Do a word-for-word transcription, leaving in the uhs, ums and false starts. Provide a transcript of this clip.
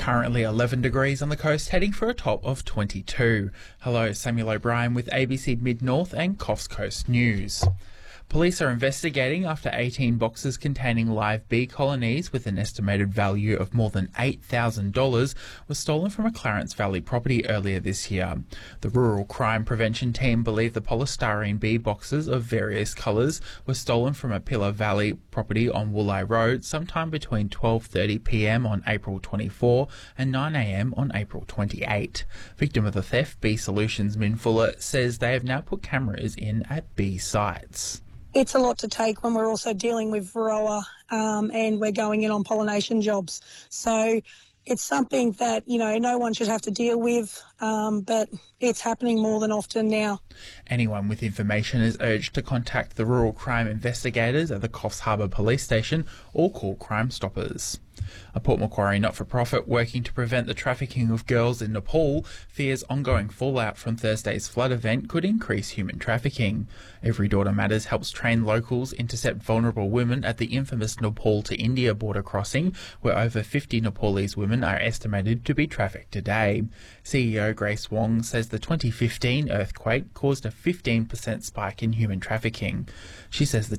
Currently eleven degrees on the coast, heading for a top of twenty-two. Hello, Samuel O'Brien with A B C Mid-North and Coffs Coast News. Police are investigating after eighteen boxes containing live bee colonies with an estimated value of more than eight thousand dollars were stolen from a Clarence Valley property earlier this year. The Rural Crime Prevention Team believe the polystyrene bee boxes of various colours were stolen from a Pillar Valley property on Woolai Road sometime between twelve thirty p m on April twenty-fourth and nine a m on April twenty-eighth. Victim of the theft, Bee Solutions Min Fuller, says they have now put cameras in at bee sites. It's a lot to take when we're also dealing with varroa um, and we're going in on pollination jobs. So it's something that, you know, no one should have to deal with, um, but it's happening more than often now. Anyone with information is urged to contact the Rural Crime Investigators at the Coffs Harbour Police Station or call Crime Stoppers. A Port Macquarie not-for-profit working to prevent the trafficking of girls in Nepal fears ongoing fallout from Thursday's flood event could increase human trafficking. Every Daughter Matters helps train locals intercept vulnerable women at the infamous Nepal to India border crossing, where over fifty Nepalese women are estimated to be trafficked today. C E O Grace Wong says the twenty fifteen earthquake caused a fifteen percent spike in human trafficking. She says the